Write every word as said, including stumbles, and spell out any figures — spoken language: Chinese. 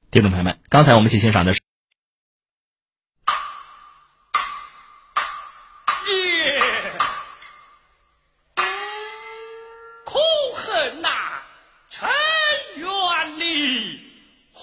听众朋友们，刚才我们一起欣赏的是可恨呐！